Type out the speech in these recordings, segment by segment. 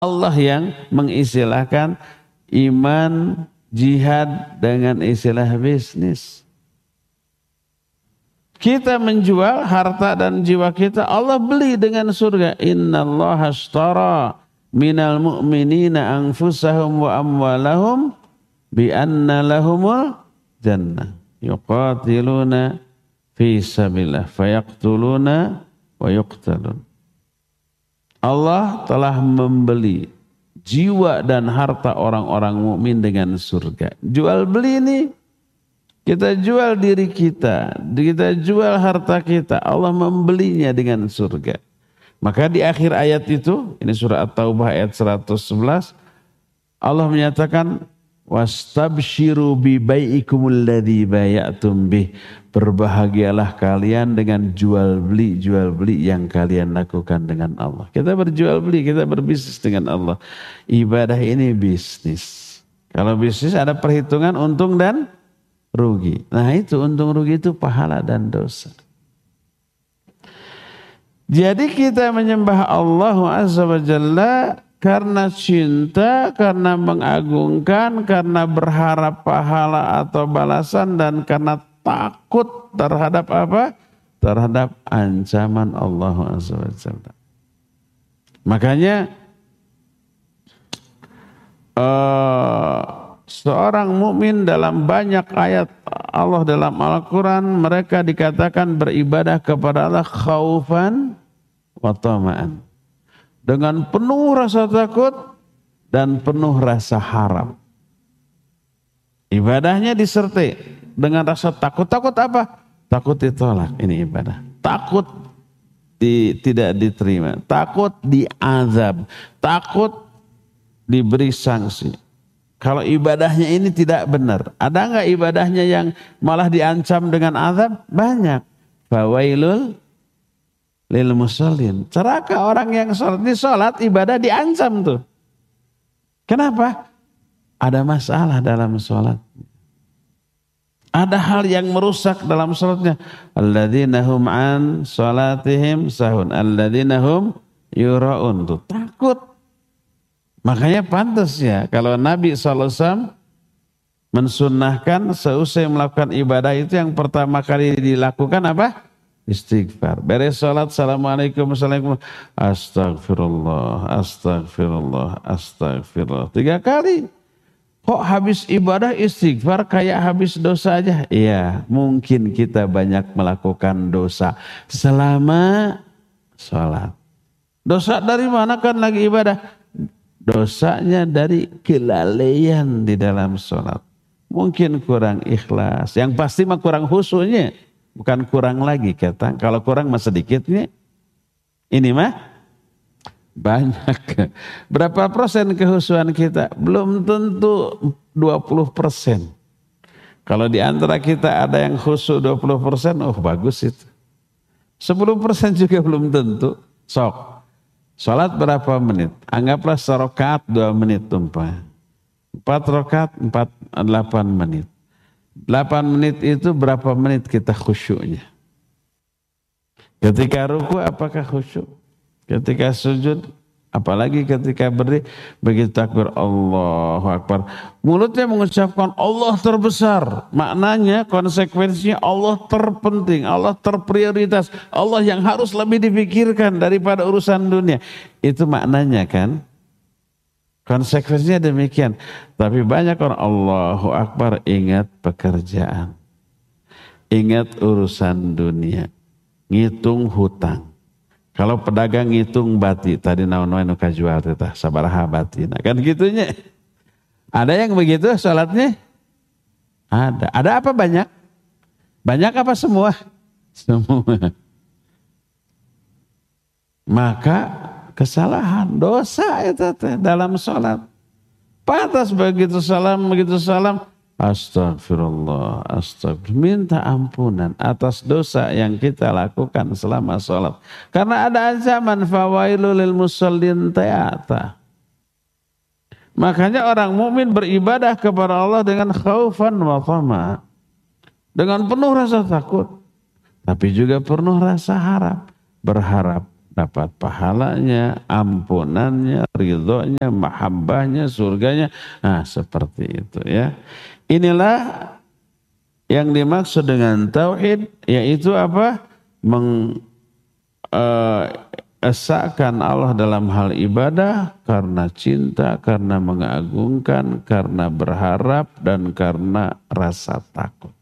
Allah yang mengistilahkan iman, jihad dengan istilah bisnis. Kita menjual harta dan jiwa kita, Allah beli dengan surga. Innallaha ashtara minal mu'minina anfusahum wa amwalahum bi anna lahumul jannah. Yuqatiluna fi sabilillah fayaqtuluna wa yuqtalun. Allah telah membeli jiwa dan harta orang-orang mukmin dengan surga. Jual beli ini, kita jual diri kita jual harta kita. Allah membelinya dengan surga. Maka di akhir ayat itu, ini surah At-Taubah ayat 111, Allah menyatakan, wastabshiru bi bai'ikumul ladzi bay'atum bih. Berbahagialah kalian dengan jual beli yang kalian lakukan dengan Allah. Kita berjual beli, kita berbisnis dengan Allah. Ibadah ini bisnis. Kalau bisnis ada perhitungan untung dan rugi. Nah itu untung rugi itu pahala dan dosa. Jadi kita menyembah Allah Azza wa Jalla karena cinta, karena mengagungkan, karena berharap pahala atau balasan, dan karena takut terhadap apa? Terhadap ancaman Allah Azza wa Jalla. Makanya seorang mukmin dalam banyak ayat Allah dalam Al-Quran, mereka dikatakan beribadah kepada Allah khaufan wa tama'an, dengan penuh rasa takut dan penuh rasa harap. Ibadahnya disertai dengan rasa takut. Takut apa? Takut ditolak. Ini ibadah. Takut tidak diterima. Takut diazab. Takut diberi sanksi. Kalau ibadahnya ini tidak benar. Ada enggak ibadahnya yang malah diancam dengan azab? Banyak. Fawailul lil musallin. Celaka orang yang sholat. Ini sholat ibadah diancam tuh. Kenapa? Ada masalah dalam sholat. Ada hal yang merusak dalam sholatnya. Alladzina hum an sholatihim sahun. Alladzina hum yura'un. Tuh takut. Makanya pantas ya kalau Nabi SAW mensunnahkan seusai melakukan ibadah itu yang pertama kali dilakukan apa? Istighfar. Beres sholat, assalamualaikum, assalamualaikum, astagfirullah, astagfirullah, astagfirullah. 3 kali. Kok habis ibadah istighfar kayak habis dosa aja? Iya, mungkin kita banyak melakukan dosa selama sholat. Dosa dari mana kan lagi ibadah? Dosanya dari kelalaian di dalam sholat. Mungkin kurang ikhlas. Yang pasti mah kurang khusyuknya. Bukan kurang lagi kata. Kalau kurang mah sedikitnya. Ini mah banyak. Berapa persen kehusuan kita? Belum tentu 20%. Kalau di antara kita ada yang khusyuk 20%, oh bagus itu. 10% juga belum tentu. Sok. Salat berapa menit? Anggaplah serokaat 2 menit tumpah. 4 rakaat 8 menit. 8 menit itu berapa menit kita khusyuknya? Ketika ruku apakah khusyuk? Ketika sujud, apalagi ketika berdiri, begitu takbir Allahu Akbar. Mulutnya mengucapkan Allah terbesar. Maknanya, konsekuensinya Allah terpenting, Allah terprioritas. Allah yang harus lebih dipikirkan daripada urusan dunia. Itu maknanya kan? Konsekuensinya demikian. Tapi banyak orang Allahu Akbar ingat pekerjaan. Ingat urusan dunia. Ngitung hutang. Kalau pedagang ngitung bati, tadi naon-naon nu kajual teh sabaraha batina. Kan gitunya. Ada yang begitu salatnya? Ada. Ada apa banyak? Banyak apa semua? Semua. Maka kesalahan, dosa itu dalam salat. Pantas begitu salam, astagfirullah, astagfirullah. Minta ampunan atas dosa yang kita lakukan selama salat. Karena ada ancaman fawailul lil musallin ta'ata. Makanya orang mukmin beribadah kepada Allah dengan khaufan wa tama. Dengan penuh rasa takut, tapi juga penuh rasa harap, berharap dapat pahalanya, ampunannya, ridhonya, mahabbahnya, surganya. Nah, seperti itu ya. Inilah yang dimaksud dengan tauhid, yaitu apa? Mengesahkan Allah dalam hal ibadah karena cinta, karena mengagungkan, karena berharap, dan karena rasa takut.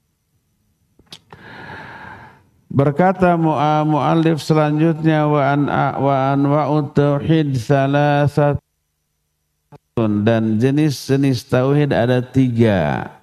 Berkata mu'allif selanjutnya wa anwa'ut tauhid salasatun, dan jenis-jenis tauhid ada 3.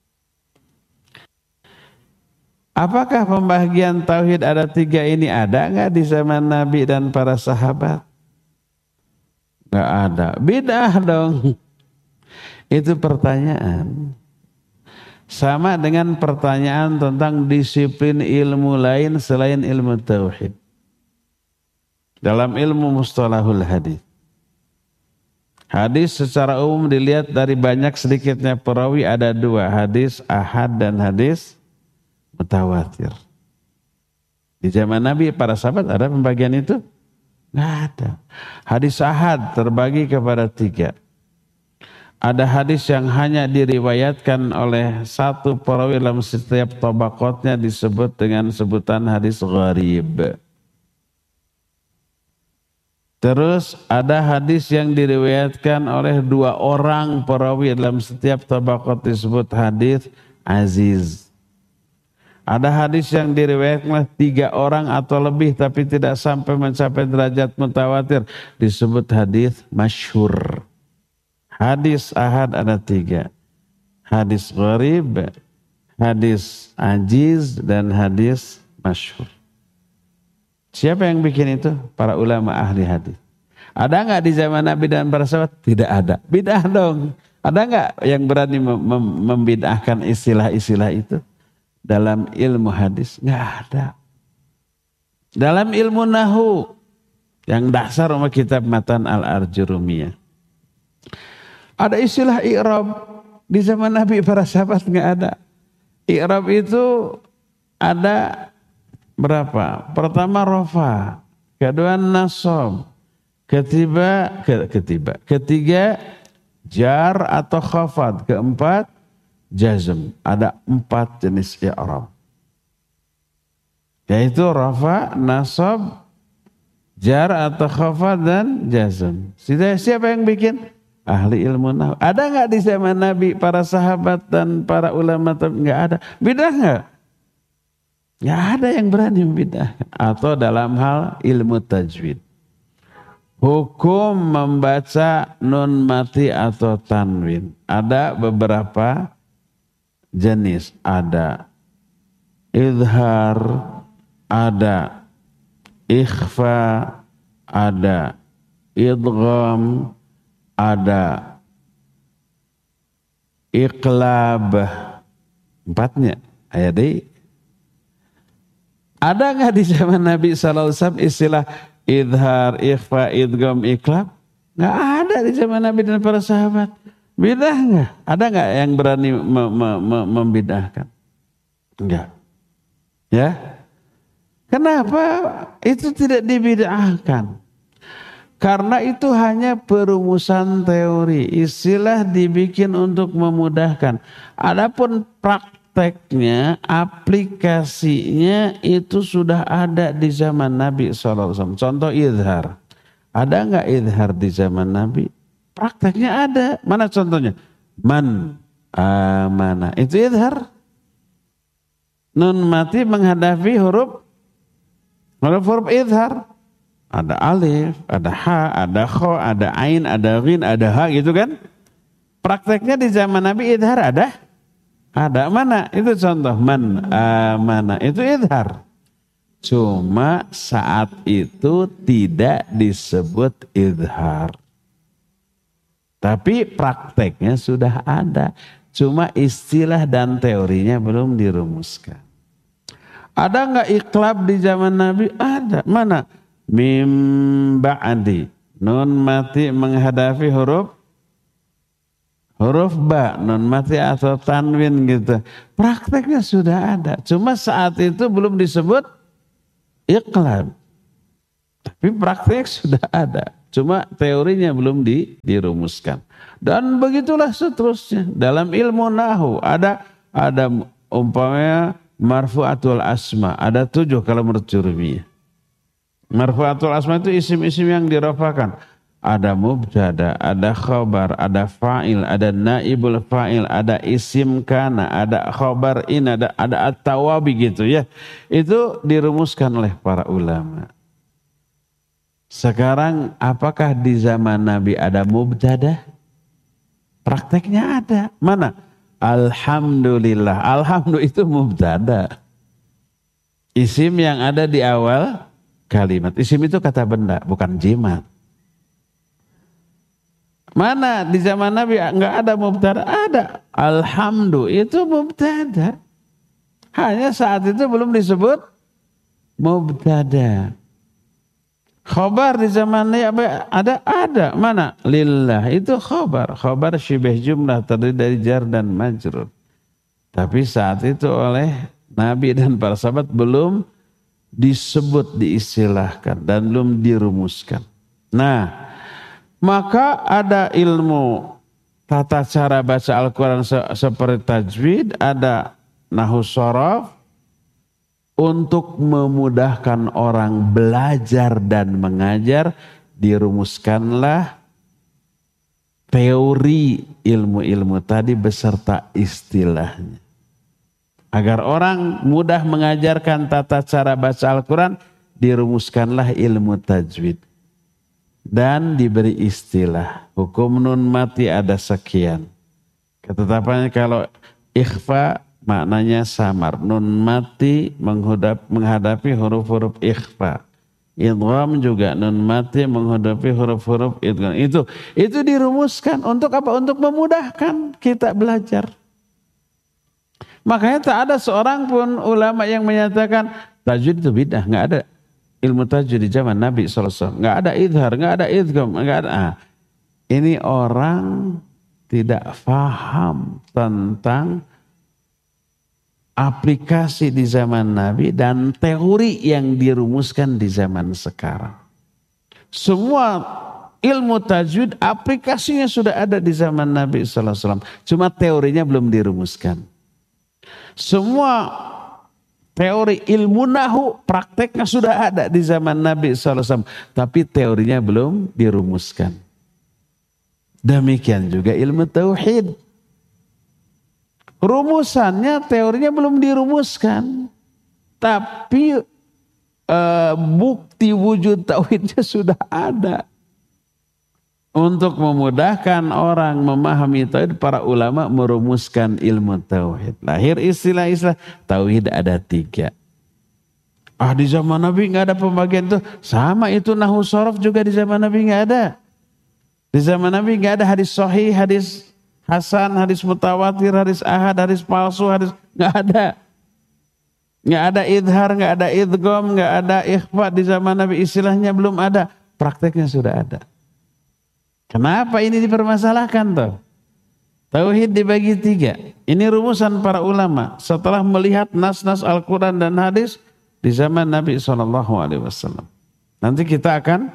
Apakah pembagian tauhid ada 3 ini ada enggak di zaman Nabi dan para sahabat? Enggak ada. Bid'ah dong. Itu pertanyaan. Sama dengan pertanyaan tentang disiplin ilmu lain selain ilmu tauhid. Dalam ilmu mustalahul hadis. Hadis secara umum dilihat dari banyak sedikitnya perawi ada 2, hadis ahad dan hadis mutawatir. Di zaman Nabi para sahabat ada pembagian itu? Nggak ada. Hadis ahad terbagi kepada 3. Ada hadis yang hanya diriwayatkan oleh satu perawi dalam setiap tabaqatnya disebut dengan sebutan hadis gharib. Terus ada hadis yang diriwayatkan oleh 2 orang perawi dalam setiap tabaqat disebut hadis aziz. Ada hadis yang diriwayatkan oleh 3 orang atau lebih tapi tidak sampai mencapai derajat mutawatir disebut hadis masyhur. Hadis ahad ada 3. Hadis gharib, hadis ajiz, dan hadis masyhur. Siapa yang bikin itu? Para ulama ahli hadis. Ada enggak di zaman Nabi dan para sahabat? Tidak ada. Bid'ah dong. Ada enggak yang berani membid'ahkan istilah-istilah itu? Dalam ilmu hadis? Enggak ada. Dalam ilmu nahu, yang dasar sama kitab Matan al-Arjurumiyah. Ada istilah i'rab, di zaman Nabi para sahabat enggak ada. I'rab itu ada berapa? Pertama rafa, kedua nasab, ketiga jar atau khafad, keempat jazm. Ada 4 jenis i'rab. Yaitu rafa, nasab, jar atau khafad, dan jazm. Siapa yang bikin? Ahli ilmu nahu. Ada enggak di zaman Nabi para sahabat dan para ulama? Enggak ada. Bid'ah enggak? Enggak ada yang berani membid'ahkan. Atau dalam hal ilmu tajwid. Hukum membaca nun mati atau tanwin. Ada beberapa jenis. Ada idhar, ada ikhfa, ada idgham, ada iqlab. 4-nya ayat ini. Ada nggak di zaman Nabi SAW istilah idhar, ikhfa, idgham, iqlab? Nggak ada di zaman Nabi dan para sahabat. Bidah nggak? Ada nggak yang berani membidahkan? Enggak. Ya. Kenapa itu tidak dibidahkan? Karena itu hanya perumusan teori, istilah dibikin untuk memudahkan. Adapun prakteknya, aplikasinya itu sudah ada di zaman Nabi SAW. Contoh idhar. Ada enggak idhar di zaman Nabi? Prakteknya ada. Mana contohnya? Man amana. Itu idhar. Nun mati menghadapi huruf idhar. Ada alif, ada ha, ada kho, ada ain, ada ghin, ada ha gitu kan. Prakteknya di zaman Nabi idhar ada? Ada. Mana? Itu contoh. Man amana. Itu idhar. Cuma saat itu tidak disebut idhar. Tapi prakteknya sudah ada. Cuma istilah dan teorinya belum dirumuskan. Ada enggak iqlab di zaman Nabi? Ada. Mana? Mim ba'di. Nun mati menghadapi huruf ba. Nun mati atau tanwin gitu. Prakteknya sudah ada. Cuma saat itu belum disebut iqlab. Tapi praktek sudah ada. Cuma teorinya belum dirumuskan. Dan begitulah seterusnya. Dalam ilmu nahu ada umpamanya marfu'atul asma. Ada 7 kalau menurut Jurmiyah. Marfu'atul asma itu isim-isim yang dirafakan. Ada mubtada, ada khabar, ada fa'il, ada naibul fa'il, ada isim kana, ada khabar in, ada at-tawabi gitu ya. Itu dirumuskan oleh para ulama. Sekarang apakah di zaman Nabi ada mubtada? Prakteknya ada. Mana? Alhamdulillah. Alhamdulillah itu mubtada. Isim yang ada di awal kalimat. Isim itu kata benda, bukan jimat. Mana di zaman Nabi enggak ada mubtada? Ada. Alhamdulillah itu mubtada. Hanya saat itu belum disebut mubtada. Khabar di zaman Nabi ada. Mana? Lillah itu khabar. Khabar syibah jumlah terdiri dari jar dan majrur. Tapi saat itu oleh Nabi dan para sahabat belum disebut, diistilahkan dan belum dirumuskan. Nah, maka ada ilmu tata cara baca Al-Quran seperti tajwid, ada nahwu shorof untuk memudahkan orang belajar dan mengajar, dirumuskanlah teori ilmu-ilmu tadi beserta istilahnya. Agar orang mudah mengajarkan tata cara baca Al-Quran, dirumuskanlah ilmu tajwid. Dan diberi istilah. Hukum nun mati ada sekian. Ketetapannya kalau ikhfa maknanya samar. Nun mati menghadapi huruf-huruf ikhfa. Idgham juga nun mati menghadapi huruf-huruf idgham. Itu dirumuskan untuk apa? Untuk memudahkan kita belajar. Makanya tak ada seorang pun ulama yang menyatakan tajwid itu bidah. Nggak ada ilmu tajwid di zaman Nabi SAW. Nggak ada idhar, nggak ada idgham, nggak ada. Ini orang tidak faham tentang aplikasi di zaman Nabi dan teori yang dirumuskan di zaman sekarang. Semua ilmu tajwid aplikasinya sudah ada di zaman Nabi SAW. Cuma teorinya belum dirumuskan. Semua teori ilmu nahu prakteknya sudah ada di zaman Nabi SAW. Tapi teorinya belum dirumuskan. Demikian juga ilmu tauhid. Rumusannya, teorinya belum dirumuskan. Tapi bukti wujud tauhidnya sudah ada. Untuk memudahkan orang memahami tauhid, para ulama merumuskan ilmu tauhid. Lahir istilah-istilah tauhid ada 3. Di zaman Nabi nggak ada pembagian itu. Sama itu nahwu shorof juga di zaman Nabi nggak ada. Di zaman Nabi nggak ada hadis sahih, hadis hasan, hadis mutawatir, hadis ahad, hadis palsu, hadis nggak ada. Nggak ada idhar, nggak ada idgham, nggak ada ikhfa di zaman Nabi. Istilahnya belum ada, prakteknya sudah ada. Kenapa ini dipermasalahkan toh? Tauhid dibagi 3. Ini rumusan para ulama setelah melihat nas-nas Al-Quran dan hadis di zaman Nabi SAW. Nanti kita akan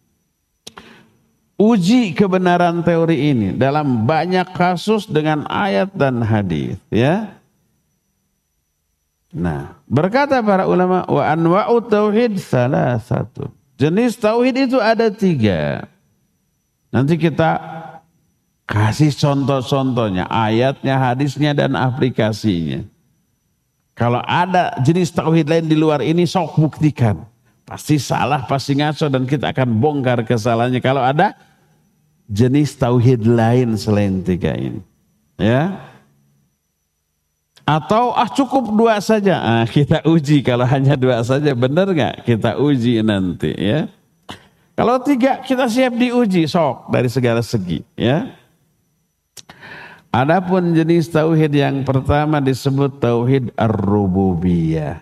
uji kebenaran teori ini dalam banyak kasus dengan ayat dan hadis, ya. Nah, berkata para ulama, wa anwa'u tauhid salah satu. Jenis tauhid itu ada 3. Nanti kita kasih contoh-contohnya, ayatnya, hadisnya, dan aplikasinya. Kalau ada jenis tauhid lain di luar ini, sok buktikan. Pasti salah, pasti ngaco, dan kita akan bongkar kesalahannya. Kalau ada jenis tauhid lain selain 3 ini. Ya. Atau cukup 2 saja. Kita uji kalau hanya 2 saja, benar gak? Kita uji nanti, ya. Kalau 3 kita siap diuji, sok dari segala segi, ya. Adapun jenis tauhid yang pertama disebut tauhid ar-rububiyah.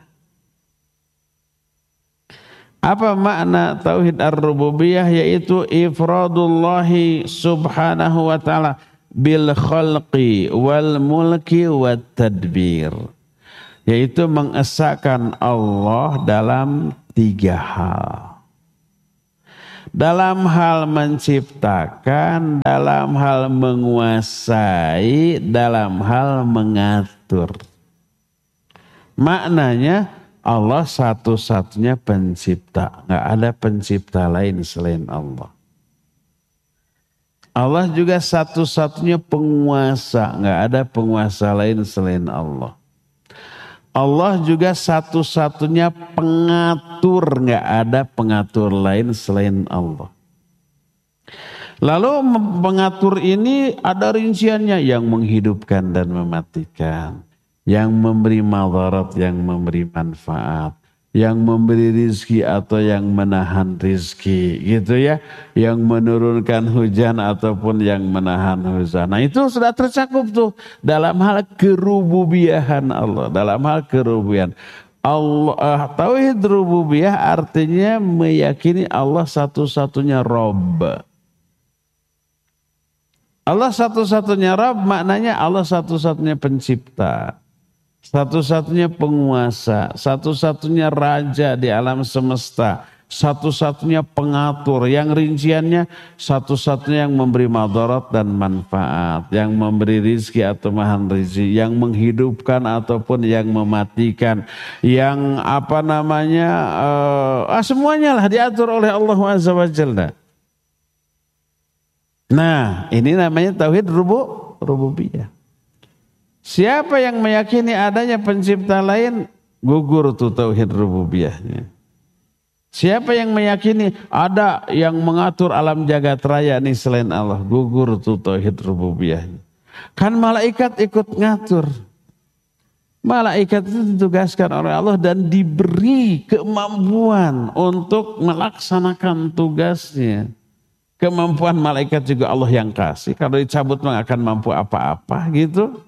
Apa makna tauhid ar-rububiyah? Yaitu ifradullahi subhanahu wa ta'ala bil khalqi wal mulki wat tadbir. Yaitu mengesahkan Allah dalam 3 hal. dalam hal menciptakan, dalam hal menguasai, dalam hal mengatur. Maknanya Allah satu-satunya pencipta, nggak ada pencipta lain selain Allah. Allah juga satu-satunya penguasa, nggak ada penguasa lain selain Allah. Allah juga satu-satunya pengatur, nggak ada pengatur lain selain Allah. Lalu pengatur ini ada rinciannya, yang menghidupkan dan mematikan, yang memberi madarat, yang memberi manfaat, yang memberi rizki atau yang menahan rizki, gitu ya, yang menurunkan hujan ataupun yang menahan hujan. Nah itu sudah tercakup tuh dalam hal kerububiyahan Allah, dalam hal kerububiyahan Allah. Tauhid rububiyah artinya meyakini Allah satu-satunya Rabb. Allah satu-satunya Rabb maknanya Allah satu-satunya pencipta, satu-satunya penguasa, satu-satunya raja di alam semesta, satu-satunya pengatur, yang rinciannya satu-satunya yang memberi madarat dan manfaat, yang memberi rizki atau mahan rizki, yang menghidupkan ataupun yang mematikan, yang semuanya lah diatur oleh Allah Azza wa Jalla. Nah ini namanya tauhid rububiyah. Siapa yang meyakini adanya pencipta lain, gugur tuh tauhid rububiyahnya. Siapa yang meyakini ada yang mengatur alam jagat raya nih selain Allah, gugur tuh tauhid rububiyahnya. Kan malaikat ikut ngatur. Malaikat itu ditugaskan oleh Allah dan diberi kemampuan untuk melaksanakan tugasnya. Kemampuan malaikat juga Allah yang kasih. Kalau dicabut mah akan mampu apa-apa gitu.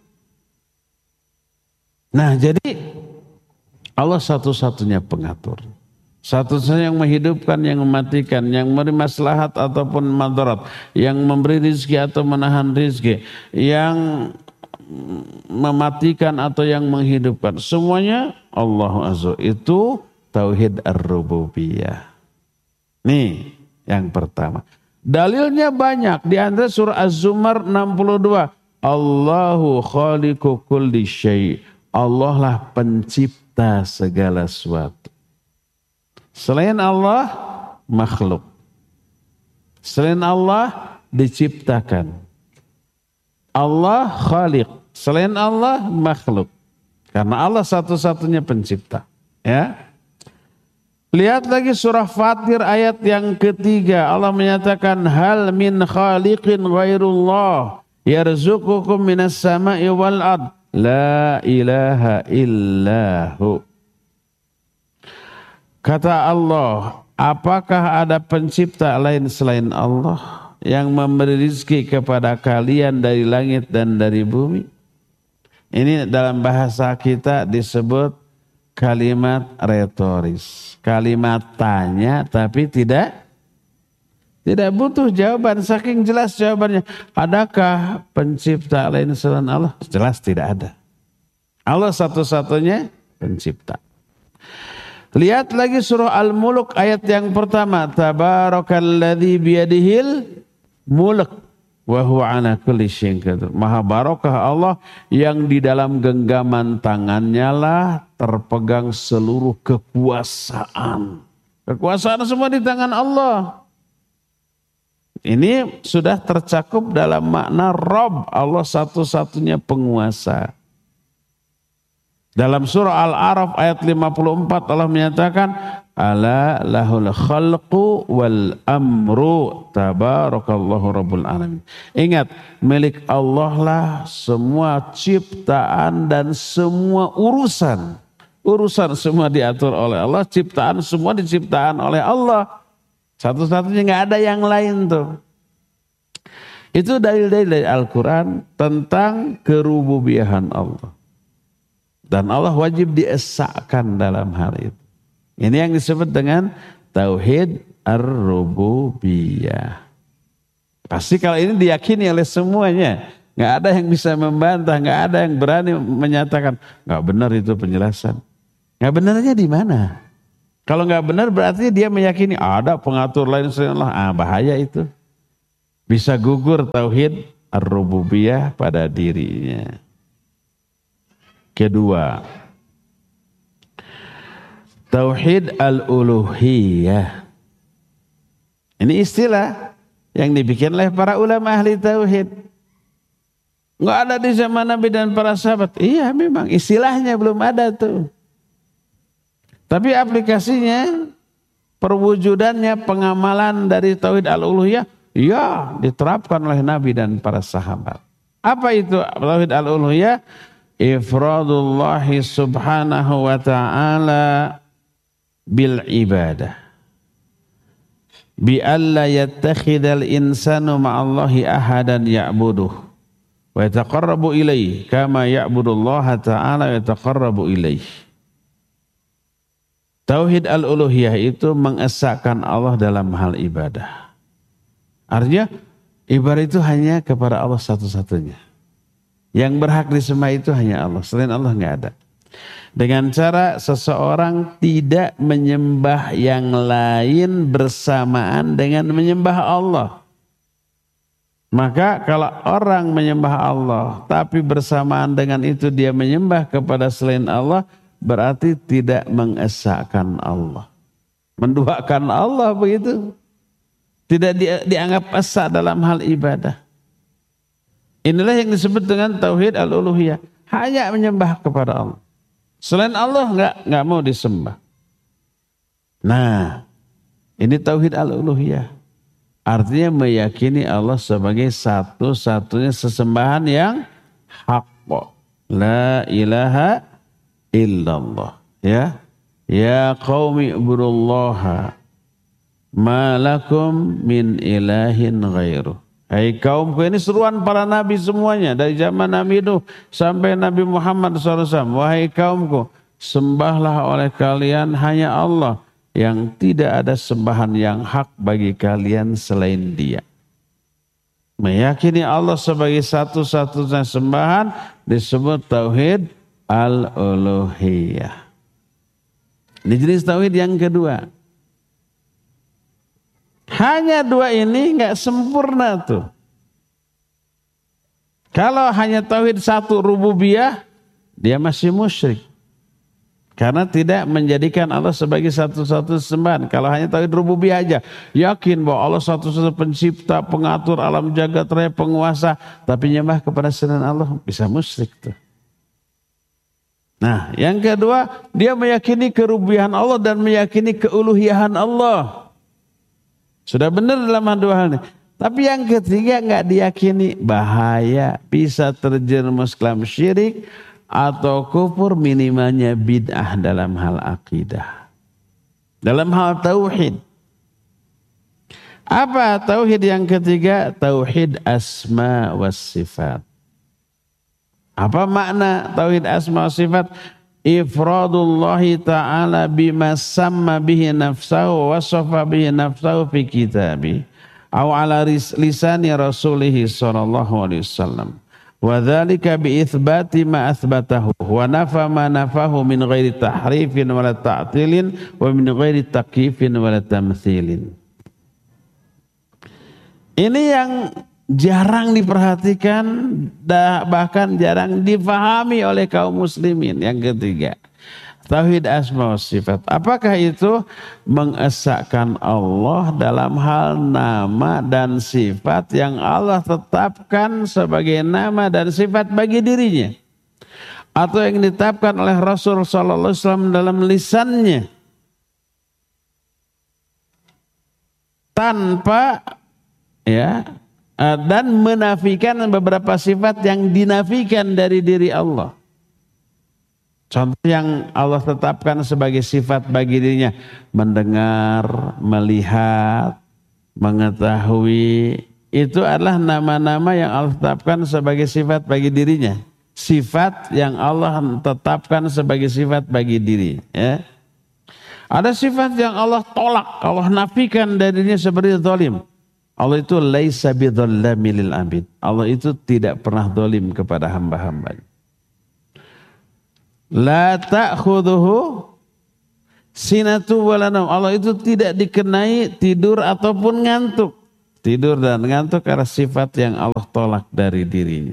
Nah jadi Allah satu-satunya pengatur. Satu-satunya yang menghidupkan, yang mematikan, yang memberi maslahat ataupun madarat, yang memberi rizki atau menahan rizki, yang mematikan atau yang menghidupkan. Semuanya Allah Azza. Itu tauhid ar-rububiyah. Nih yang pertama. Dalilnya banyak. Di antara surah Az-Zumar 62. Allahu khaliqu kulli syai'. Allah lah pencipta segala sesuatu. Selain Allah, makhluk. Selain Allah, diciptakan. Allah khaliq. Selain Allah, makhluk. Karena Allah satu-satunya pencipta. Ya. Lihat lagi surah Fatir ayat yang ketiga. Allah menyatakan, hal min khaliqin ghairullah yarzuqukum minas sama'i wal ard. La ilaha illahu. Kata Allah, apakah ada pencipta lain selain Allah yang memberi rizki kepada kalian dari langit dan dari bumi? Ini dalam bahasa kita disebut kalimat retoris. Kalimat tanya tapi tidak butuh jawaban. Saking jelas jawabannya. Adakah pencipta lain selain Allah? Jelas tidak ada. Allah satu-satunya pencipta. Lihat lagi surah Al-Mulk ayat yang pertama. Tabarakalladzi biyadihil mulk wa huwa ala kulli syai'in qadir. Maha barokah Allah yang di dalam genggaman tangannya lah terpegang seluruh kekuasaan. Kekuasaan semua di tangan Allah. Ini sudah tercakup dalam makna Rabb. Allah satu-satunya penguasa. Dalam surah Al-A'raf ayat 54 Allah menyatakan ala lahul khalqu wal amru tabarakallahu rabbul alamin. Ingat, milik Allah lah semua ciptaan dan semua urusan. Urusan semua diatur oleh Allah, ciptaan semua diciptaan oleh Allah. Satu-satunya nggak ada yang lain tuh. Itu dalil-dalil dari Al-Quran tentang kerububiyahan Allah. Dan Allah wajib diesakan dalam hal itu. Ini yang disebut dengan tauhid ar-rububiyah. Pasti kalau ini diyakini oleh semuanya. Nggak ada yang bisa membantah, nggak ada yang berani menyatakan nggak benar itu penjelasan. Nggak benarnya di mana? Kalau nggak benar berarti dia meyakini ada pengatur lain selain Allah. Bahaya itu. Bisa gugur tauhid ar-rububiyah pada dirinya. Kedua, tauhid al-uluhiyah. Ini istilah yang dibikin oleh para ulama ahli tauhid. Nggak ada di zaman Nabi dan para sahabat. Iya memang istilahnya belum ada tuh. Tapi aplikasinya, perwujudannya, pengamalan dari tauhid al-uluhiyah, ya diterapkan oleh Nabi dan para sahabat. Apa itu tauhid al-uluhiyah? Ifradullahi subhanahu wa ta'ala bil ibadah. Bi alla yattakhidal insanu ma'allahi ahadan ya'buduh. Wa yataqarrabu ilaih. Kama ya'budullaha ta'ala yataqarrabu ilaih. Tauhid al-uluhiyah itu mengesahkan Allah dalam hal ibadah. Artinya ibadah itu hanya kepada Allah satu-satunya. Yang berhak disembah itu hanya Allah. Selain Allah nggak ada. Dengan cara seseorang tidak menyembah yang lain bersamaan dengan menyembah Allah. Maka kalau orang menyembah Allah tapi bersamaan dengan itu dia menyembah kepada selain Allah, berarti tidak mengesahkan Allah. Menduakan Allah begitu. Tidak dianggap esa dalam hal ibadah. Inilah yang disebut dengan tauhid al-uluhiyah. Hanya menyembah kepada Allah. Selain Allah enggak mau disembah. Nah, ini tauhid al-uluhiyah. Artinya meyakini Allah sebagai satu-satunya sesembahan yang hak. La ilaha illallah, ya qaumi ibudullaha ma lakum min ilahin ghairuh. Hai kaumku, ini seruan para nabi semuanya dari zaman Nabi Nuh sampai Nabi Muhammad SAW. Wahai kaumku, sembahlah oleh kalian hanya Allah yang tidak ada sembahan yang hak bagi kalian selain Dia. Meyakini Allah sebagai satu-satunya sembahan disebut tauhid al-uluhiyah. Ini jenis tauhid yang kedua. Hanya dua ini enggak sempurna tuh. Kalau hanya tauhid satu rububiyah, dia masih musyrik. Karena tidak menjadikan Allah sebagai satu-satu sembahan. Kalau hanya tauhid rububiyah aja, yakin bahwa Allah satu-satu pencipta, pengatur alam jagat raya, penguasa, tapi nyembah kepada selain Allah, bisa musyrik tuh. Nah, yang kedua, dia meyakini kerububiahan Allah dan meyakini keuluhiyahan Allah. Sudah benar dalam dua hal ini. Tapi yang ketiga enggak diyakini, bahaya, bisa terjerumus ke dalam syirik atau kufur, minimalnya bid'ah dalam hal akidah. Dalam hal tauhid. Apa tauhid yang ketiga? Tauhid asma was sifat. Apa makna tauhid asma wa sifat? Ifradullahi ta'ala bima samma bihi nafsahu wa wasafa bihi nafsahu fi kitabih aw ala lisani rasulih sallallahu alaihi wasallam. Wa dzalika bi itsbati ma atsbatahu wa nafa ma nafahu min ghairi tahrifin wala ta'tilin wa min ghairi takyifin wala tamtsilin. Ini yang jarang diperhatikan, bahkan jarang difahami oleh kaum muslimin. Yang ketiga, tauhid asma wa sifat. Apakah itu? Mengesahkan Allah dalam hal nama dan sifat yang Allah tetapkan sebagai nama dan sifat bagi dirinya, atau yang ditetapkan oleh Rasul sallallahu alaihi wasallam dalam lisannya, tanpa dan menafikan beberapa sifat yang dinafikan dari diri Allah. Contoh yang Allah tetapkan sebagai sifat bagi dirinya, mendengar, melihat, mengetahui, itu adalah nama-nama yang Allah tetapkan sebagai sifat bagi dirinya. Sifat yang Allah tetapkan sebagai sifat bagi diri. Ya. Ada sifat yang Allah tolak, Allah nafikan dari dirinya seperti zalim. Allah itu laisa bidzallami lil abid. Allah itu tidak pernah zalim kepada hamba-hambanya. La ta'khudhuhu sinatu wala naum. Allah itu tidak dikenai tidur ataupun ngantuk. Tidur dan ngantuk karena sifat yang Allah tolak dari dirinya.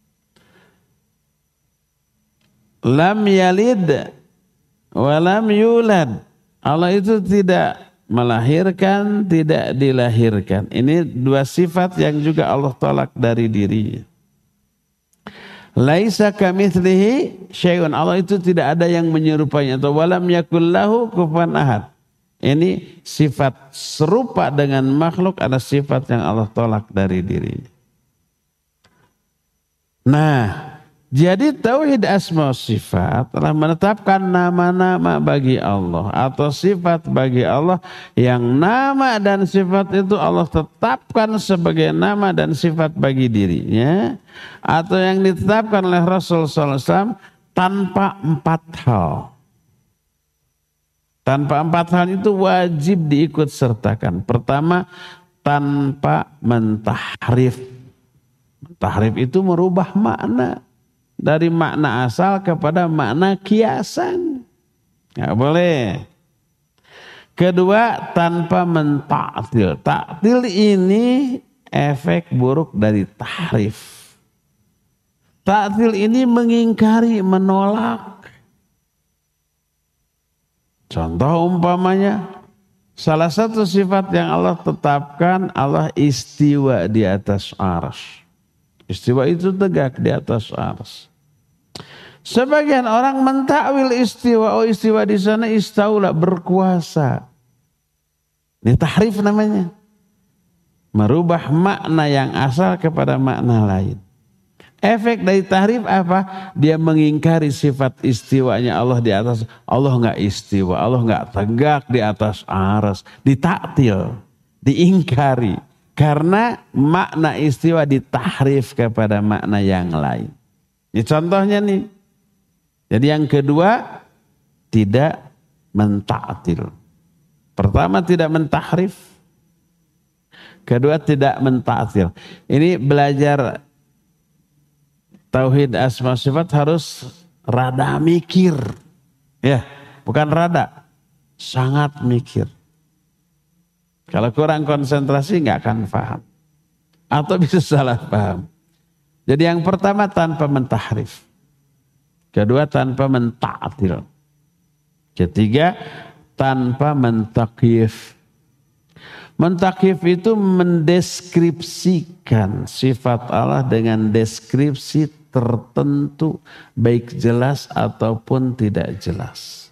Lam yalid wa lam yulad. Allah itu tidak melahirkan, tidak dilahirkan. Ini dua sifat yang juga Allah tolak dari dirinya. Laisa kamitslihi syai'un. Allah itu tidak ada yang menyerupainya. Atau walam yakul lahu kufuwan ahad. Ini sifat serupa dengan makhluk, ada sifat yang Allah tolak dari dirinya. Nah, jadi tauhid asma sifat telah menetapkan nama-nama bagi Allah atau sifat bagi Allah yang nama dan sifat itu Allah tetapkan sebagai nama dan sifat bagi dirinya, atau yang ditetapkan oleh Rasul SAW tanpa empat hal. Tanpa empat hal itu wajib diikut sertakan. Pertama, tanpa mentahrif. Mentahrif itu merubah makna. Dari makna asal kepada makna kiasan. Nggak boleh. Kedua, tanpa mentaktil. Taktil ini efek buruk dari tahrif. Taktil ini mengingkari, menolak. Contoh umpamanya, salah satu sifat yang Allah tetapkan, Allah istiwa di atas arsy. Istiwa itu tegak di atas arsy. Sebagian orang mentakwil istiwa, oh istiwa di sana istaula, berkuasa. Ini tahrif namanya. Merubah makna yang asal kepada makna lain. Efek dari tahrif apa? Dia mengingkari sifat istiwanya Allah di atas. Allah enggak istiwa, Allah enggak tegak di atas arsy. Ditaktil, diingkari. Karena makna istiwa ditahrif kepada makna yang lain. Ini contohnya nih. Jadi yang kedua, tidak mentaktil. Pertama, tidak mentahrif. Kedua, tidak mentaktil. Ini belajar tauhid asma sifat harus rada mikir. Ya, bukan rada. Sangat mikir. Kalau kurang konsentrasi nggak akan paham. Atau bisa salah paham. Jadi yang pertama tanpa mentahrif. Kedua tanpa mentaktil. Ketiga tanpa mentakyif. Mentakyif itu mendeskripsikan sifat Allah dengan deskripsi tertentu. Baik jelas ataupun tidak jelas.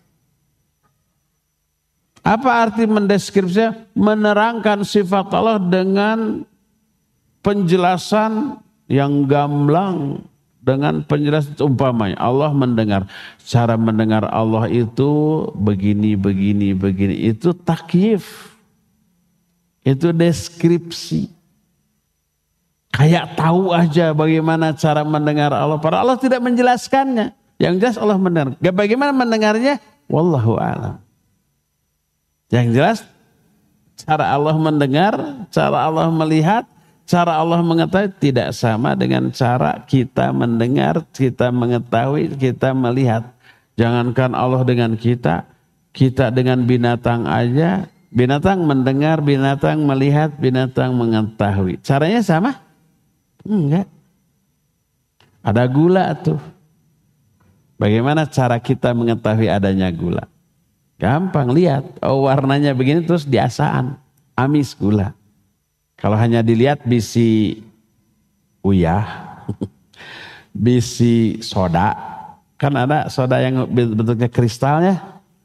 Apa arti mendeskripsinya? Menerangkan sifat Allah dengan penjelasan yang gamblang, dengan penjelasan umpamanya Allah mendengar. Cara mendengar Allah itu begini. Itu takyif. Itu deskripsi. Kayak tahu aja bagaimana cara mendengar Allah. Padahal Allah tidak menjelaskannya. Yang jelas Allah mendengar. Bagaimana mendengarnya? Wallahu a'lam. Yang jelas cara Allah mendengar, cara Allah melihat, cara Allah mengetahui tidak sama dengan cara kita mendengar, kita mengetahui, kita melihat. Jangankan Allah dengan kita dengan binatang aja. Binatang mendengar, binatang melihat, binatang mengetahui. Caranya sama? Enggak. Ada gula tuh. Bagaimana cara kita mengetahui adanya gula? Gampang, lihat. Oh, warnanya begini terus diasaan. Amis gula. Kalau hanya dilihat bisi uyah, bisi soda. Kan ada soda yang bentuknya kristalnya.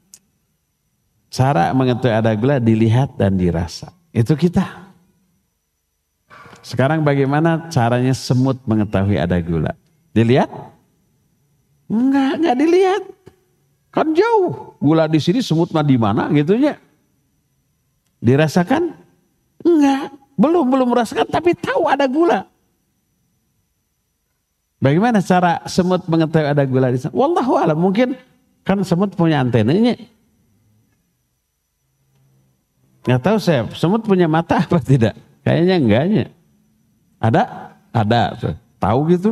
Cara mengetahui ada gula dilihat dan dirasa. Itu kita. Sekarang bagaimana caranya semut mengetahui ada gula? Dilihat? Enggak dilihat. Kan jauh. Gula di sini, semut mah di mana gitunya. Dirasakan? Enggak. Belum merasakan tapi tahu ada gula. Bagaimana cara semut mengetahui ada gula di sana? Wallahu a'lam. Mungkin kan semut punya antenanya. Nggak tahu saya, semut punya mata apa tidak? Kayaknya enggaknya. Ada. Tahu gitu.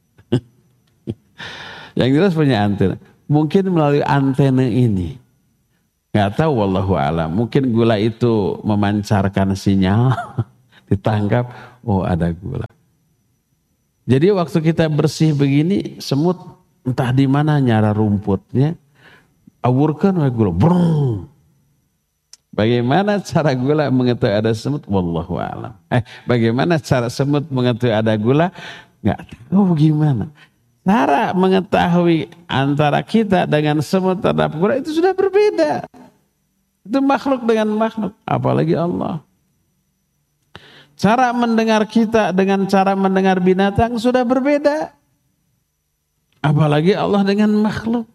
Yang jelas punya antena. Mungkin melalui antena ini Nggak tahu, wallahu a'lam. Mungkin gula itu memancarkan sinyal, ditangkap, oh ada gula. Jadi waktu kita bersih begini, semut entah di mana nyara rumputnya, awurkan gula, brung. Bagaimana cara gula mengetahui ada semut? Wallahu a'lam. Bagaimana cara semut mengetahui ada gula? Nggak tahu gimana. Cara mengetahui antara kita dengan semut terhadap gula itu sudah berbeda. Itu makhluk dengan makhluk, apalagi Allah. Cara mendengar kita dengan cara mendengar binatang sudah berbeda. Apalagi Allah dengan makhluk.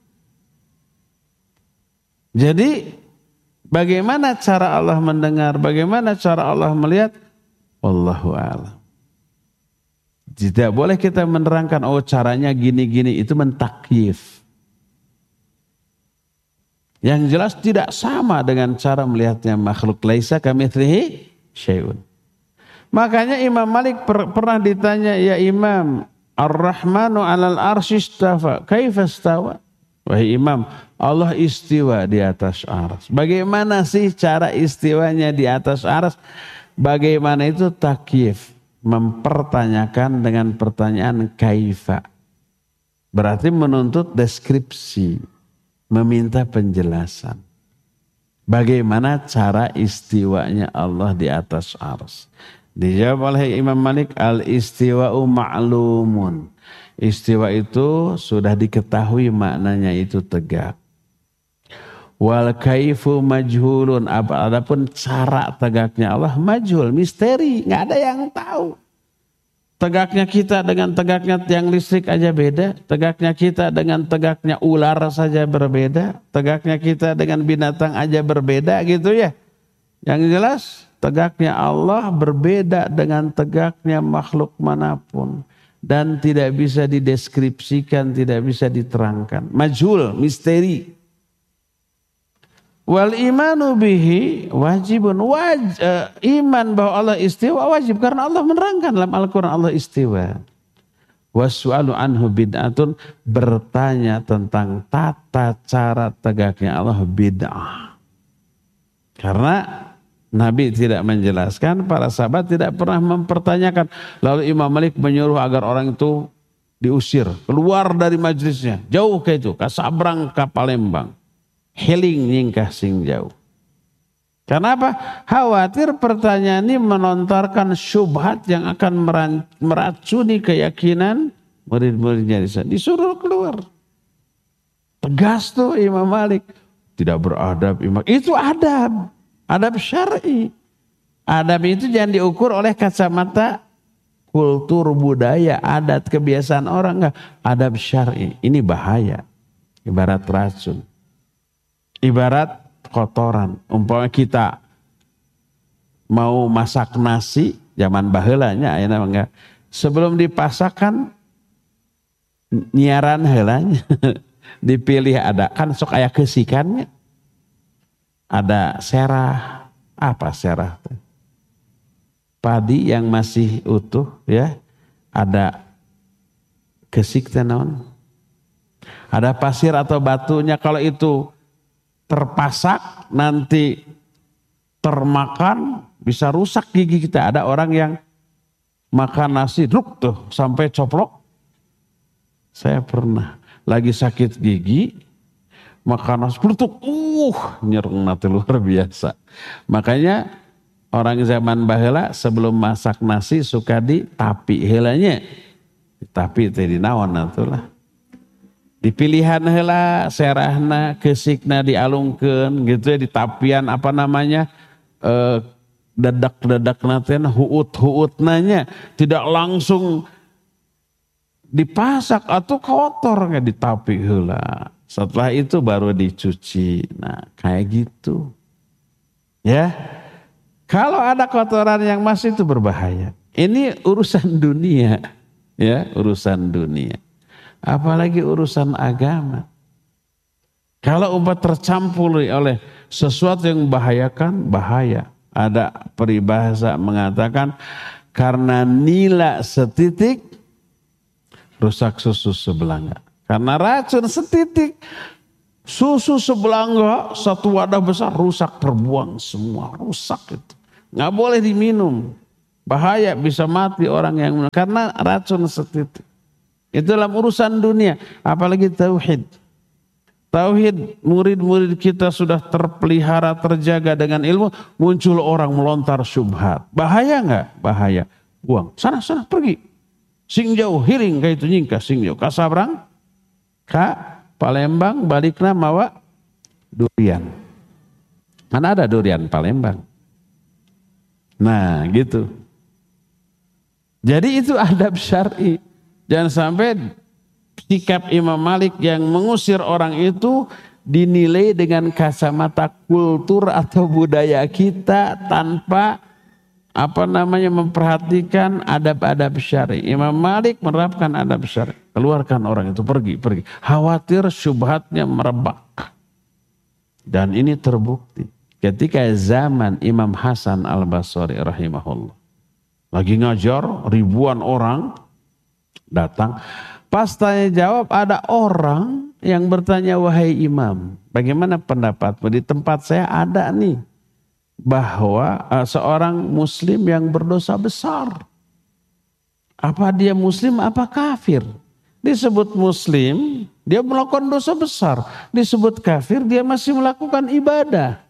Jadi bagaimana cara Allah mendengar, bagaimana cara Allah melihat? Wallahu a'lam. Tidak boleh kita menerangkan, oh caranya gini-gini, itu mentakyif. Yang jelas tidak sama dengan cara melihatnya makhluk. Laisa kamitslihi syai'un. Makanya Imam Malik pernah ditanya, ya Imam, Ar-Rahmanu 'alal arsy istawa, kaifa istawa? Wahai Imam, Allah istiwa di atas arsy. Bagaimana sih cara istiwanya di atas arsy? Bagaimana itu takyif? Mempertanyakan dengan pertanyaan kaifa. Berarti menuntut deskripsi, meminta penjelasan. Bagaimana cara istiwanya Allah di atas arsy? Dijawab oleh Imam Malik, al-istiwa'u ma'lumun. Istiwa itu sudah diketahui maknanya, itu tegak. Wal kaifu majhulun. Adapun cara tegaknya Allah majhul, misteri, nggak ada yang tahu. Tegaknya kita dengan tegaknya tiang listrik aja beda. Tegaknya kita dengan tegaknya ular saja berbeda. Tegaknya kita dengan binatang aja berbeda gitu ya. Yang jelas tegaknya Allah berbeda dengan tegaknya makhluk manapun. Dan tidak bisa dideskripsikan, tidak bisa diterangkan. Majhul, misteri. Wal imanu bihi wajibun. Iman bahwa Allah istiwa wajib. Karena Allah menerangkan dalam Al-Quran Allah istiwa. Wassu'alu anhu bid'atun. Bertanya tentang tata cara tegaknya Allah bid'ah. Karena Nabi tidak menjelaskan, para sahabat tidak pernah mempertanyakan. Lalu Imam Malik menyuruh agar orang itu diusir, keluar dari majelisnya, jauh ke itu, ke Sabrang, ke Palembang, heling nyingkah sing jauh. Kenapa? Khawatir pertanyaan ini melontarkan syubhat yang akan meracuni keyakinan murid-muridnya di sana. Disuruh keluar. Tegas tuh Imam Malik, tidak beradab. Itu adab. Adab syar'i. Adab itu jangan diukur oleh kacamata kultur, budaya, adat, kebiasaan orang. Enggak. Adab syar'i. Ini bahaya. Ibarat racun. Ibarat kotoran. Umpamanya kita mau masak nasi, zaman baheulanya ayeuna enggak. Sebelum dipasakkan nyiaran heulanya. Dipilih ada kan sok aya kesikannya. Ada serah, apa serah? Padi yang masih utuh ya, ada kesik tenon. Ada pasir atau batunya, kalau itu terpasak nanti termakan bisa rusak gigi kita. Ada orang yang makan nasi druk tuh sampai coplok. Saya pernah lagi sakit gigi makan nasi peletuk, nyereng nanti luar biasa. Makanya orang zaman baheula sebelum masak nasi suka ditapi heulanya. Ditapi teh dinaon atulah. Dipilihan heula serahna, kesikna dialungkeun gitu ya, di tapian apa namanya? Dedak-dedakna teh huut-huutnanya tidak langsung dipasak atau kotor nggak ditapi heula. Setelah itu baru dicuci. Nah, kayak gitu. Ya. Kalau ada kotoran yang masih itu berbahaya. Ini urusan dunia. Ya, urusan dunia. Apalagi urusan agama. Kalau umat tercampur oleh sesuatu yang membahayakan, bahaya. Ada peribahasa mengatakan karena nila setitik rusak susu sebelanga. Karena racun setitik Susu sebelangga satu wadah besar rusak, terbuang semua, rusak itu. Nggak boleh diminum. Bahaya, bisa mati orang yang minum karena racun setitik. Itu dalam urusan dunia, apalagi tauhid. Tauhid, murid-murid kita sudah terpelihara, terjaga dengan ilmu, muncul orang melontar syubhat. Bahaya nggak? Bahaya. Buang, sana pergi. Sing jauh, hiring kayak itu nyingka, sing jauh. Kasabrang, ka Palembang, balikna mawa durian. Mana ada durian Palembang? Nah gitu. Jadi itu adab syar'i. Jangan sampai sikap Imam Malik yang mengusir orang itu dinilai dengan kacamata kultur atau budaya kita tanpa memperhatikan adab-adab syar'i. Imam Malik menerapkan adab syar'i. Keluarkan orang itu, pergi. Khawatir syubhatnya merebak. Dan ini terbukti ketika zaman Imam Hasan Al-Basri rahimahullah. Lagi ngajar, ribuan orang datang. Pas tanya jawab, ada orang yang bertanya, wahai imam, bagaimana pendapatmu? Di tempat saya ada nih, bahwa seorang muslim yang berdosa besar. Apa dia muslim, apa kafir? Disebut muslim, dia melakukan dosa besar. Disebut kafir, dia masih melakukan ibadah.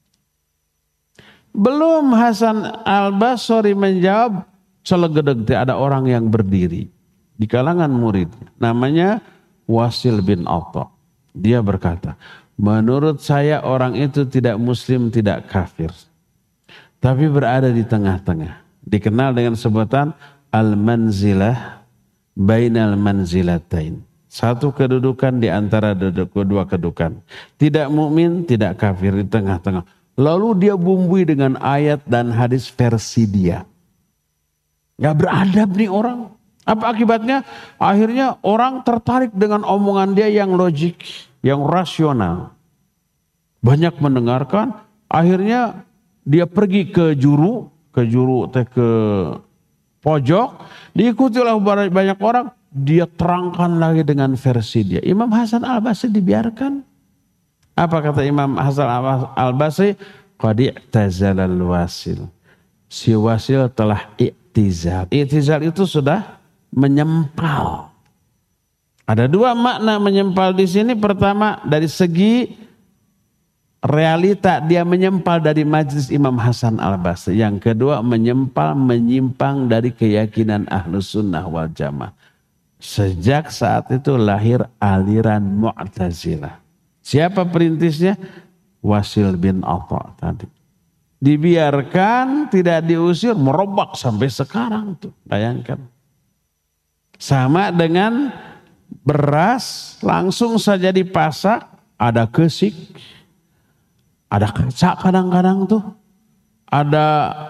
Belum Hasan Al-Basri menjawab, selegedeg ada orang yang berdiri di kalangan murid. Namanya Wasil bin Atta. Dia berkata, menurut saya orang itu tidak muslim, tidak kafir. Tapi berada di tengah-tengah. Dikenal dengan sebutan al-manzilah bainal manzilatain. Satu kedudukan di antara kedua kedudukan. Tidak mukmin, tidak kafir, di tengah-tengah. Lalu dia bumbui dengan ayat dan hadis versi dia. Gak beradab nih orang. Apa akibatnya? Akhirnya orang tertarik dengan omongan dia yang logik, yang rasional. Banyak mendengarkan, akhirnya dia pergi ke juru ke pojok, diikuti oleh banyak orang, dia terangkan lagi dengan versi dia. Imam Hasan Al-Basri dibiarkan. Apa kata Imam Hasan Al-Basri? Qad i'tazalal wasil. Si wasil telah i'tizal. I'tizal itu sudah menyempal. Ada dua makna menyempal di sini. Pertama, dari segi realita dia menyempal dari majlis Imam Hasan Al-Basri. Yang kedua, menyimpang dari keyakinan Ahlus Sunnah wal Jamaah. Sejak saat itu lahir aliran Mu'tazilah. Siapa perintisnya? Wasil bin Atta tadi. Dibiarkan, tidak diusir, merobak sampai sekarang tuh. Bayangkan. Sama dengan beras langsung saja dipasak, ada kesik, ada kaca kadang-kadang tuh, ada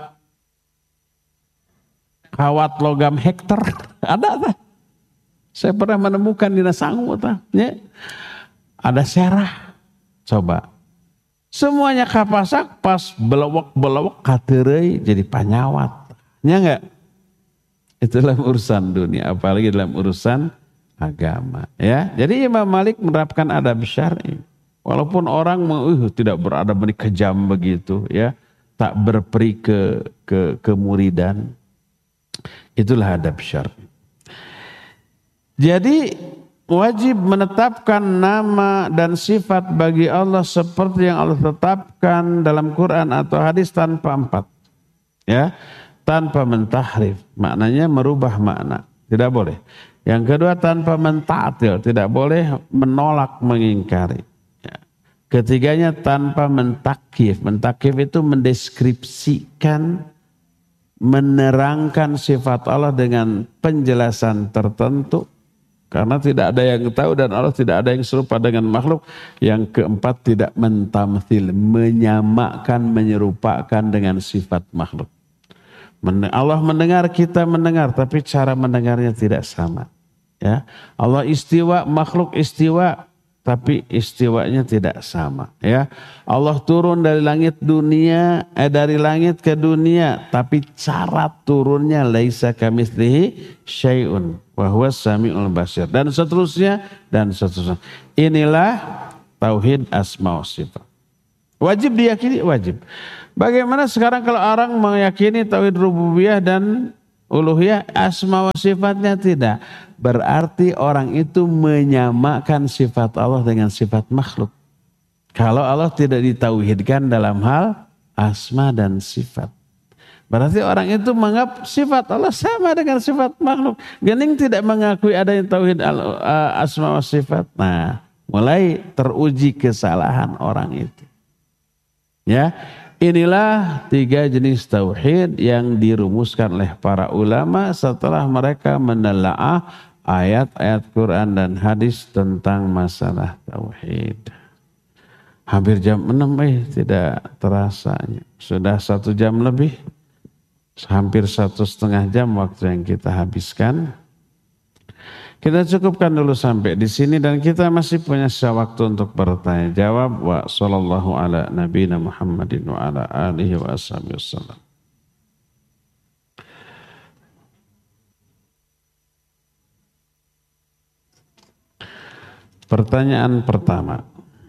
kawat logam hektar, ada tak? Saya pernah menemukan di Nasangu ya. Ada serah, coba. Semuanya kapasak, pas belewek katerei jadi panyawat. Ya enggak? Itu dalam urusan dunia, apalagi dalam urusan agama. Ya, jadi Imam Malik menerapkan adab syar'i. Walaupun orang tidak beradab, kejam begitu, ya, tak berperi ke kemuridan. Itulah adab syar'i. Jadi wajib menetapkan nama dan sifat bagi Allah seperti yang Allah tetapkan dalam Quran atau hadis tanpa empat. Ya, tanpa mentahrif, maknanya merubah makna, tidak boleh. Yang kedua, tanpa menta'til, tidak boleh menolak, mengingkari. Ya. Ketiganya, tanpa mentakif. Mentakif itu mendeskripsikan, menerangkan sifat Allah dengan penjelasan tertentu. Karena tidak ada yang tahu dan Allah tidak ada yang serupa dengan makhluk. Yang keempat, tidak mentamthil, menyamakan, menyerupakan dengan sifat makhluk. Allah mendengar, kita mendengar, tapi cara mendengarnya tidak sama. Ya, Allah istiwa, makhluk istiwa, tapi istiwanya tidak sama. Ya, Allah turun dari langit dari langit ke dunia, tapi cara turunnya laisa kamitslihi syai'un wa huwas samiul basir, dan seterusnya dan seterusnya. Inilah tauhid asma wa sifat. Wajib diyakini, wajib. Bagaimana sekarang kalau orang meyakini tauhid rububiyah dan uluhiyah, asma wa sifatnya tidak? Berarti orang itu menyamakan sifat Allah dengan sifat makhluk. Kalau Allah tidak ditauhidkan dalam hal asma dan sifat, berarti orang itu menganggap sifat Allah sama dengan sifat makhluk. Gening tidak mengakui ada yang tauhid asma wa sifat. Nah, mulai teruji kesalahan orang itu. Ya, inilah 3 jenis tauhid yang dirumuskan oleh para ulama setelah mereka menelaah ayat-ayat Quran dan hadis tentang masalah tauhid. Hampir jam 6 tidak terasa. Sudah 1 jam lebih. Hampir 1,5 jam waktu yang kita habiskan. Kita cukupkan dulu sampai di sini dan kita masih punya waktu untuk bertanya jawab. Wa sallallahu ala nabiyina Muhammadin wa ala alihi wa ashabihi wasallam. Pertanyaan pertama.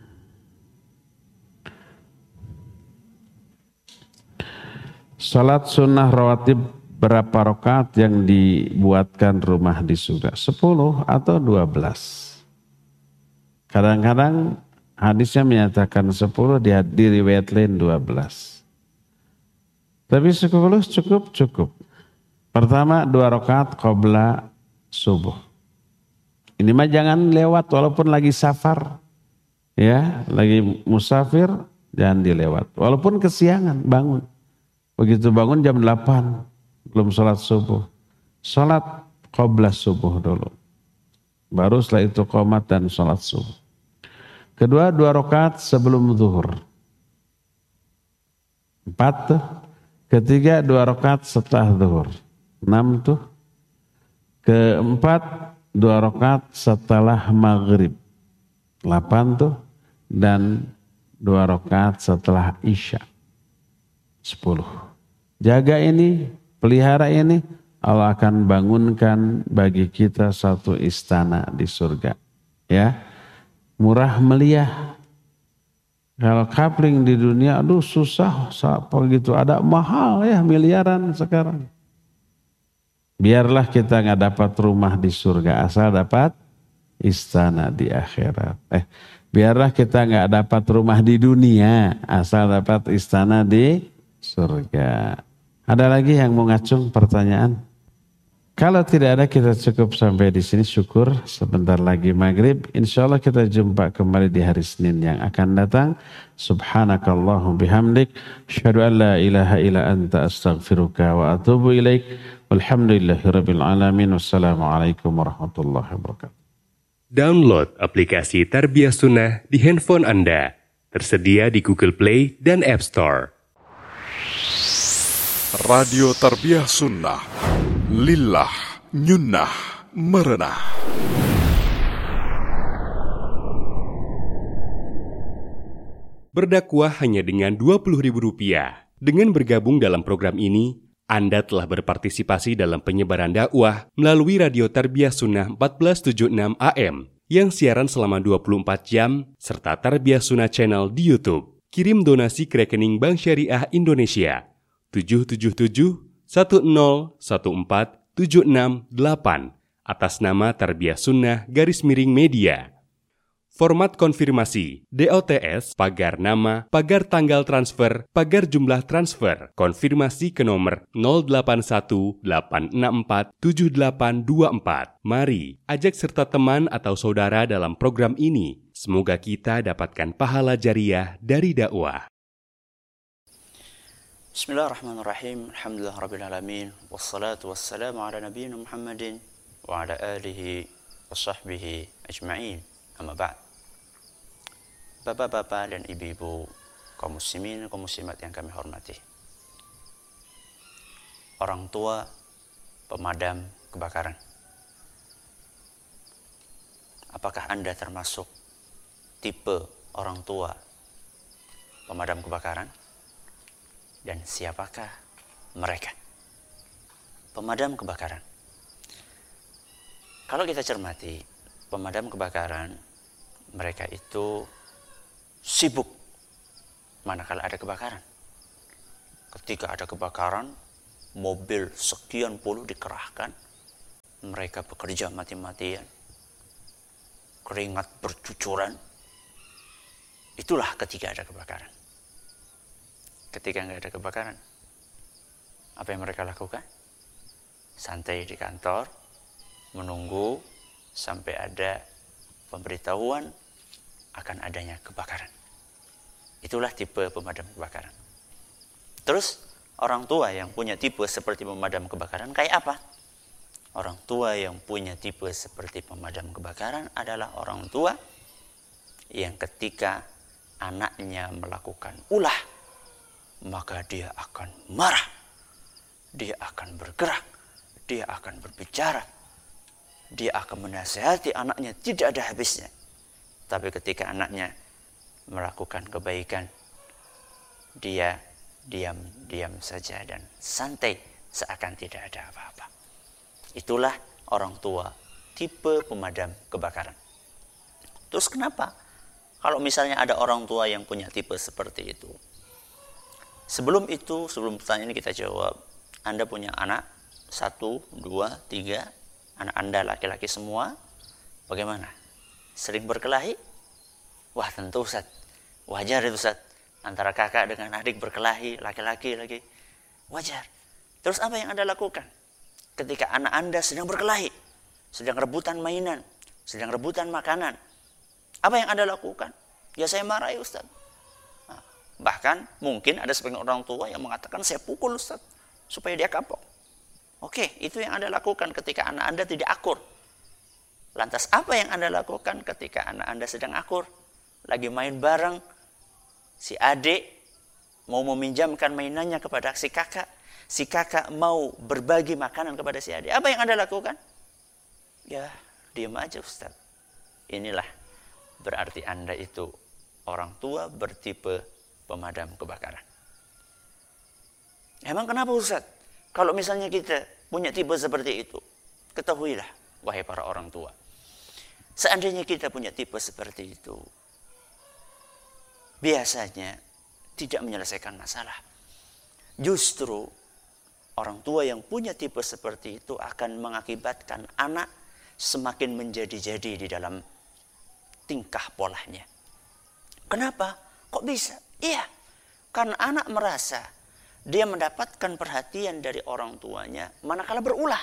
Salat sunnah rawatib berapa rakaat yang dibuatkan rumah di surga? 10 atau 12? Kadang-kadang hadisnya menyatakan 10, di riwayat lain 12. Tapi 10 cukup. Pertama 2 rakaat qabla subuh. Ini mah jangan lewat walaupun lagi safar. Ya, lagi musafir jangan dilewat. Walaupun kesiangan bangun. Begitu bangun jam 8. Belum sholat subuh. Sholat qabla subuh dulu. Baru setelah itu qomat dan sholat subuh. Kedua 2 rakaat sebelum zuhur. 4 tuh. Ketiga 2 rakaat setelah zuhur. 6 tuh. Keempat 2 rakaat setelah maghrib. 8 tuh. Dan 2 rakaat setelah isya. 10. Jaga ini, pelihara ini, Allah akan bangunkan bagi kita satu istana di surga. Ya, murah meriah. Kalau kapling di dunia, aduh susah, apa gitu, ada mahal ya, miliaran sekarang. Biarlah kita nggak dapat rumah di surga, asal dapat istana di akhirat. Biarlah kita nggak dapat rumah di dunia, asal dapat istana di surga. Ada lagi yang mau ngacung pertanyaan? Kalau tidak ada kita cukup sampai di sini, syukur. Sebentar lagi maghrib. Insya Allah kita jumpa kembali di hari Senin yang akan datang. Subhanakallahum bihamdik. Asyhadu an la ilaha illa anta astaghfiruka wa atubu ilaik. Walhamdulillahirabbil alamin. Wassalamualaikum warahmatullahi wabarakatuh. Download aplikasi Tarbiyah Sunnah di handphone Anda. Tersedia di Google Play dan App Store. Radio Tarbiyah Sunnah, lillah, nyunnah, merenah. Berdakwah hanya dengan Rp20.000. Dengan bergabung dalam program ini, Anda telah berpartisipasi dalam penyebaran dakwah melalui Radio Tarbiyah Sunnah 1476 AM yang siaran selama 24 jam serta Tarbiyah Sunnah Channel di YouTube. Kirim donasi ke rekening Bank Syariah Indonesia 777-1014-768 atas nama Tarbiyah Sunnah _media. Format konfirmasi DOTS pagar nama, pagar tanggal transfer, pagar jumlah transfer. Konfirmasi ke nomor 0818647824. Mari ajak serta teman atau saudara dalam program ini. Semoga kita dapatkan pahala jariah dari dakwah. Bismillahirrahmanirrahim. Alhamdulillahirrabbilalamin. Wassalatu wassalamu ala nabiyina Muhammadin wa ala alihi wa sahbihi ajma'in. Amma ba'd. Bapak-bapak dan ibu-ibu, kaum muslimin, kaum muslimat yang kami hormati. Orang tua pemadam kebakaran. Apakah Anda termasuk tipe orang tua pemadam kebakaran? Dan siapakah mereka? Pemadam kebakaran. Kalau kita cermati, pemadam kebakaran, mereka itu sibuk manakala ada kebakaran. Ketika ada kebakaran, mobil sekian puluh dikerahkan, mereka bekerja mati-matian, keringat bercucuran. Itulah ketika ada kebakaran. Ketika nggak ada kebakaran, apa yang mereka lakukan? Santai di kantor, menunggu sampai ada pemberitahuan akan adanya kebakaran. Itulah tipe pemadam kebakaran. Terus orang tua yang punya tipe seperti pemadam kebakaran kayak apa? Orang tua yang punya tipe seperti pemadam kebakaran adalah orang tua yang ketika anaknya melakukan ulah, maka dia akan marah, dia akan bergerak, dia akan berbicara, dia akan menasihati anaknya tidak ada habisnya. Tapi ketika anaknya melakukan kebaikan, dia diam saja dan santai seakan tidak ada apa-apa. Itulah orang tua tipe pemadam kebakaran. Terus kenapa? Kalau misalnya ada orang tua yang punya tipe seperti itu. Sebelum pertanyaan ini kita jawab. Anda punya anak 1, 2, 3, anak Anda laki-laki semua. Bagaimana? Sering berkelahi? Wah tentu Ustaz, wajar itu Ustaz. Antara kakak dengan adik berkelahi, laki-laki lagi. Wajar. Terus apa yang Anda lakukan? Ketika anak Anda sedang berkelahi, sedang rebutan mainan, sedang rebutan makanan. Apa yang Anda lakukan? Ya saya marahi Ustaz. Nah, bahkan mungkin ada sebagian orang tua yang mengatakan saya pukul Ustaz, supaya dia kapok. Oke, itu yang Anda lakukan ketika anak Anda tidak akur. Lantas apa yang Anda lakukan ketika anak Anda sedang akur? Lagi main bareng, si adik mau meminjamkan mainannya kepada si kakak mau berbagi makanan kepada si adik. Apa yang Anda lakukan? Ya, diam aja Ustaz. Inilah berarti Anda itu orang tua bertipe pemadam kebakaran. Emang kenapa Ustaz? Kalau misalnya kita punya tipe seperti itu, ketahuilah wahai para orang tua. Seandainya kita punya tipe seperti itu, biasanya tidak menyelesaikan masalah. Justru orang tua yang punya tipe seperti itu akan mengakibatkan anak semakin menjadi-jadi di dalam tingkah polanya. Kenapa? Kok bisa? Iya, karena anak merasa dia mendapatkan perhatian dari orang tuanya manakala berulah.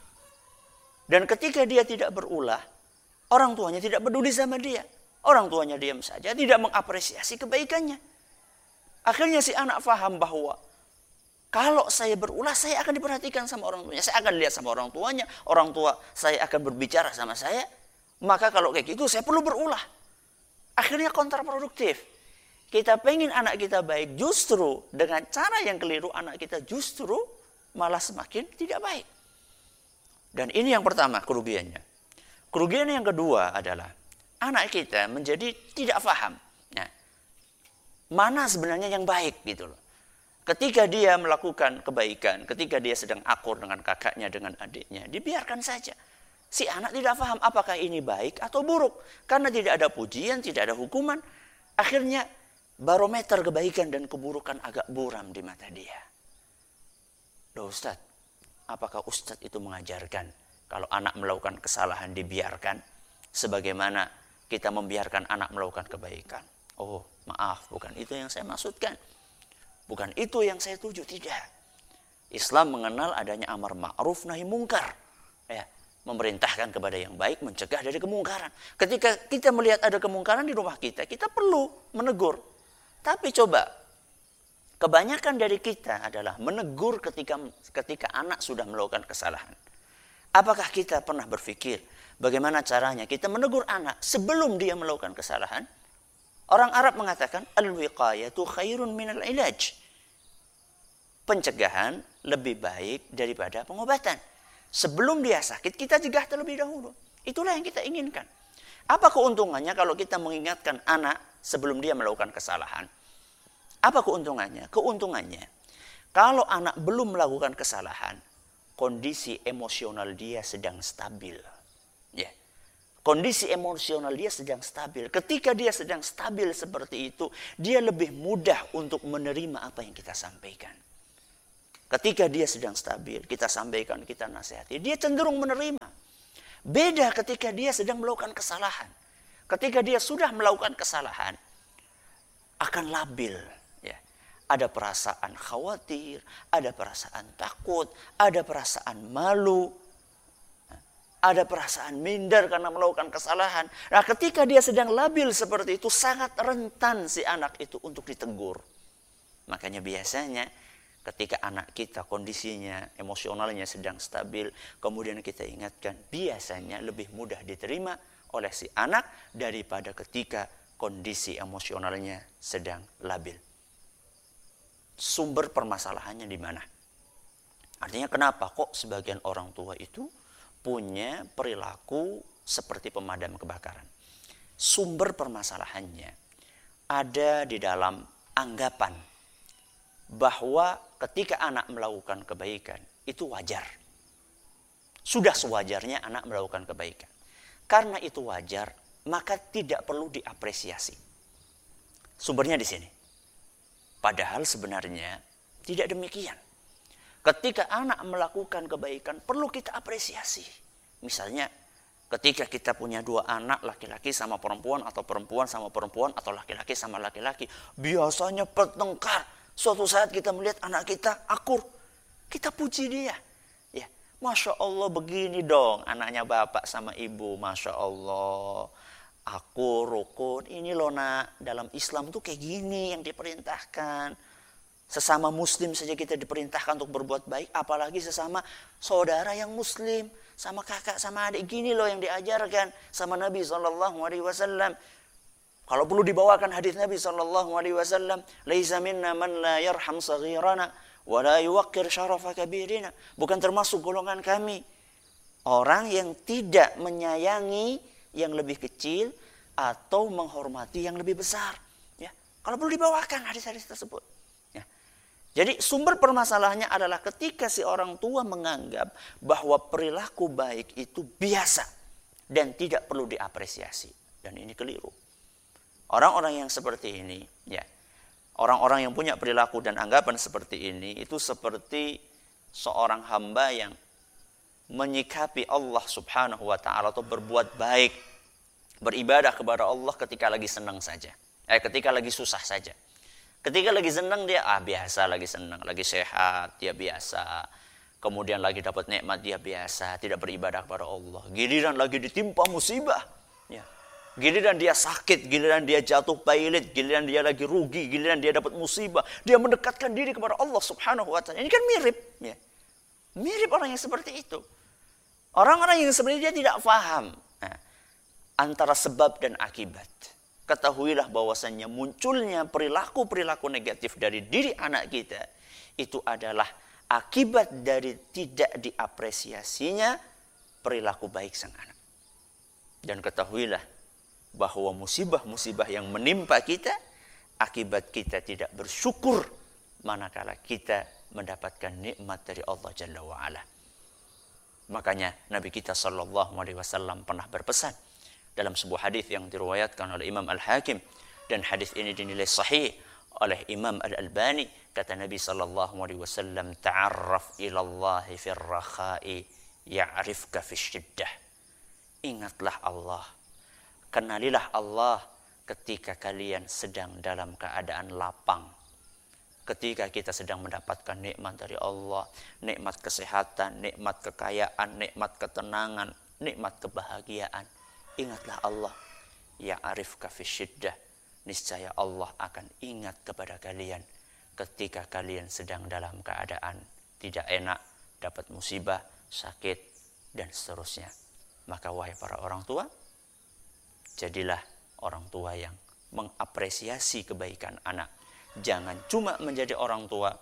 Dan ketika dia tidak berulah, orang tuanya tidak peduli sama dia. Orang tuanya diam saja, tidak mengapresiasi kebaikannya. Akhirnya si anak faham bahwa kalau saya berulah, saya akan diperhatikan sama orang tuanya. Saya akan lihat sama orang tuanya. Orang tua saya akan berbicara sama saya. Maka kalau kayak gitu, saya perlu berulah. Akhirnya kontraproduktif. Kita pengen anak kita baik, justru dengan cara yang keliru, anak kita justru malah semakin tidak baik. Dan ini yang pertama, kerugiannya. Kerugian yang kedua adalah anak kita menjadi tidak paham. Nah, mana sebenarnya yang baik gitu loh. Ketika dia melakukan kebaikan, ketika dia sedang akur dengan kakaknya, dengan adiknya, dibiarkan saja. Si anak tidak paham apakah ini baik atau buruk. Karena tidak ada pujian, tidak ada hukuman. Akhirnya barometer kebaikan dan keburukan agak buram di mata dia. Loh Ustaz, apakah Ustaz itu mengajarkan kalau anak melakukan kesalahan dibiarkan? Sebagaimana kita membiarkan anak melakukan kebaikan. Oh maaf, bukan itu yang saya maksudkan. Bukan itu yang saya tuju, tidak. Islam mengenal adanya amar ma'ruf nahi mungkar. Ya, memerintahkan kepada yang baik, mencegah dari kemungkaran. Ketika kita melihat ada kemungkaran di rumah kita, kita perlu menegur. Tapi coba, kebanyakan dari kita adalah menegur ketika anak sudah melakukan kesalahan. Apakah kita pernah berpikir bagaimana caranya kita menegur anak sebelum dia melakukan kesalahan? Orang Arab mengatakan al-wiqayatu khairun minal ilaj. Pencegahan lebih baik daripada pengobatan. Sebelum dia sakit, kita cegah terlebih dahulu. Itulah yang kita inginkan. Apa keuntungannya kalau kita mengingatkan anak sebelum dia melakukan kesalahan? Apa keuntungannya? Keuntungannya, kalau anak belum melakukan kesalahan, kondisi emosional dia sedang stabil. Ya. Kondisi emosional dia sedang stabil. Ketika dia sedang stabil seperti itu, dia lebih mudah untuk menerima apa yang kita sampaikan. Ketika dia sedang stabil, kita sampaikan, kita nasihati, dia cenderung menerima. Beda ketika dia sedang melakukan kesalahan. Ketika dia sudah melakukan kesalahan, akan labil. Ya. Ada perasaan khawatir, ada perasaan takut, ada perasaan malu, ada perasaan minder karena melakukan kesalahan. Nah, ketika dia sedang labil seperti itu, sangat rentan si anak itu untuk ditegur. Makanya biasanya ketika anak kita kondisinya emosionalnya sedang stabil, kemudian kita ingatkan, biasanya lebih mudah diterima oleh si anak daripada ketika kondisi emosionalnya sedang labil. Sumber permasalahannya di mana? Artinya kenapa kok sebagian orang tua itu punya perilaku seperti pemadam kebakaran? Sumber permasalahannya ada di dalam anggapan bahwa ketika anak melakukan kebaikan itu wajar. Sudah sewajarnya anak melakukan kebaikan. Karena itu wajar, maka tidak perlu diapresiasi. Sumbernya di sini. Padahal sebenarnya tidak demikian. Ketika anak melakukan kebaikan, perlu kita apresiasi. Misalnya, ketika kita punya 2 anak, laki-laki sama perempuan, atau perempuan sama perempuan, atau laki-laki sama laki-laki. Biasanya bertengkar. Suatu saat kita melihat anak kita akur. Kita puji dia. Ya, Masya Allah begini dong anaknya bapak sama ibu. Masya Allah. Akur, rukun. Ini loh nak, dalam Islam tuh kayak gini yang diperintahkan. Sesama muslim saja kita diperintahkan untuk berbuat baik, apalagi sesama saudara yang muslim, sama kakak, sama adik. Gini loh yang diajarkan sama Nabi SAW. Kalau perlu dibawakan hadis Nabi SAW, laisa minna man la yarham saghirana wa la yuwaqqir syarafa kabirina. Bukan termasuk golongan kami orang yang tidak menyayangi yang lebih kecil atau menghormati yang lebih besar. Ya, kalau perlu dibawakan hadis-hadis tersebut. Jadi sumber permasalahannya adalah ketika si orang tua menganggap bahwa perilaku baik itu biasa dan tidak perlu diapresiasi. Dan ini keliru. Orang-orang yang seperti ini, ya, orang-orang yang punya perilaku dan anggapan seperti ini, itu seperti seorang hamba yang menyikapi Allah Subhanahu wa Ta'ala atau berbuat baik, beribadah kepada Allah ketika lagi senang saja, ketika lagi susah saja. Ketika lagi senang dia biasa, lagi senang, lagi sehat dia biasa. Kemudian lagi dapat nikmat dia biasa, tidak beribadah kepada Allah. Giliran lagi ditimpa musibah, ya. Giliran dia sakit, giliran dia jatuh pailit, giliran dia lagi rugi, giliran dia dapat musibah, dia mendekatkan diri kepada Allah Subhanahu wa Ta'ala. Ini kan mirip, ya. Mirip orang yang seperti itu. Orang-orang yang sebenarnya dia tidak paham antara sebab dan akibat. Ketahuilah bahwasannya munculnya perilaku-perilaku negatif dari diri anak kita itu adalah akibat dari tidak diapresiasinya perilaku baik sang anak. Dan ketahuilah bahwa musibah-musibah yang menimpa kita akibat kita tidak bersyukur manakala kita mendapatkan nikmat dari Allah Jalla wa'ala. Makanya Nabi kita SAW pernah berpesan dalam sebuah hadis yang diriwayatkan oleh Imam Al-Hakim, dan hadis ini dinilai sahih oleh Imam Al-Albani. Kata Nabi SAW, ta'arraf ilallahi fir rakha'i ya'rifka fisyiddah. Ingatlah Allah, kenalilah Allah ketika kalian sedang dalam keadaan lapang. Ketika kita sedang mendapatkan nikmat dari Allah, nikmat kesehatan, nikmat kekayaan, nikmat ketenangan, nikmat kebahagiaan, ingatlah Allah, ya'rifka fisyiddah. Niscaya Allah akan ingat kepada kalian ketika kalian sedang dalam keadaan tidak enak, dapat musibah, sakit, dan seterusnya. Maka wahai para orang tua, jadilah orang tua yang mengapresiasi kebaikan anak. Jangan cuma menjadi orang tua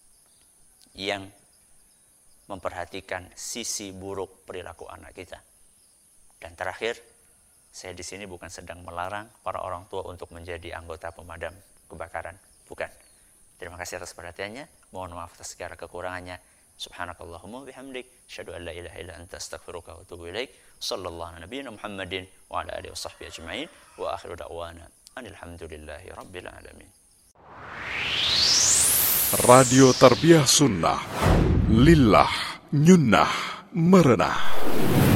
yang memperhatikan sisi buruk perilaku anak kita. Dan terakhir, saya di sini bukan sedang melarang para orang tua untuk menjadi anggota pemadam kebakaran. Bukan. Terima kasih atas perhatiannya. Mohon maaf atas segala kekurangannya. Subhanakallahumma bihamdik, asyhadu an la ilaha illa anta, astaghfiruka wa atubu ilaik. Sallallahu ala nabiyyina Muhammadin wa ala alihi washabbihi ajma'in. Wa akhiru da'wana alhamdulillahi rabbil alamin. Radio Tarbiyah Sunnah, lillah, nyunnah, merenah.